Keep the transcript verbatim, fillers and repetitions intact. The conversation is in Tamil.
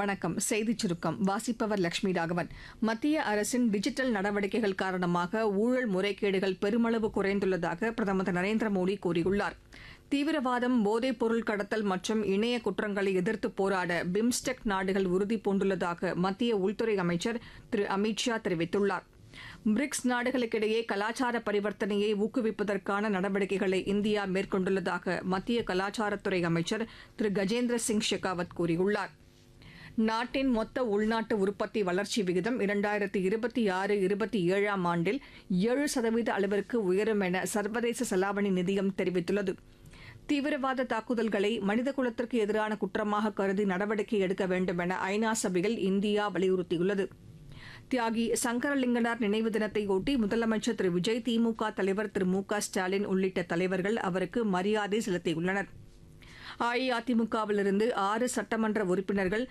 வணக்கம். செய்திச் சுருக்கம் வாசிப்பவர் லட்சுமி ராகவன். மத்திய அரசின் டிஜிட்டல் நடவடிக்கைகள் காரணமாக ஊழல் முறைகேடுகள் பெருமளவு குறைந்துள்ளதாக பிரதமர் திரு நரேந்திர மோடி கூறியுள்ளார். தீவிரவாதம், போதைப் பொருள் கடத்தல் மற்றும் இணைய குற்றங்களை எதிர்த்து போராட பிம்ஸ்டெக் நாடுகள் உறுதிபூண்டுள்ளதாக மத்திய உள்துறை அமைச்சர் திரு அமித் ஷா தெரிவித்துள்ளார். பிரிக்ஸ் நாடுகளுக்கிடையே கலாச்சார பரிவர்த்தனையை ஊக்குவிப்பதற்கான நடவடிக்கைகளை இந்தியா மேற்கொண்டுள்ளதாக மத்திய கலாச்சாரத்துறை அமைச்சர் திரு கஜேந்திர சிங் ஷெகாவத் கூறியுள்ளார். நாட்டின் மொத்த உள்நாட்டு உற்பத்தி வளர்ச்சி விகிதம் இரண்டாயிரத்து இருபத்தி ஆறு இருபத்தி ஏழாம் ஆண்டில் ஏழு சதவீத அளவிற்கு உயரும் என சர்வதேச செலாவணி நிதியம் தெரிவித்துள்ளது. தீவிரவாத தாக்குதல்களை மனிதகுலத்திற்கு எதிரான குற்றமாக கருதி நடவடிக்கை எடுக்க வேண்டும் என ஐநா சபையில் இந்தியா வலியுறுத்தியுள்ளது. தியாகி சங்கரலிங்கனார் நினைவு தினத்தையொட்டி முதலமைச்சர் திரு விஜய், திமுக தலைவர் திரு மு க ஸ்டாலின் உள்ளிட்ட தலைவர்கள் அவருக்கு மரியாதை செலுத்தியுள்ளனர். அஇஅதிமுகவிலிருந்து ஆறு சட்டமன்ற உறுப்பினர்கள்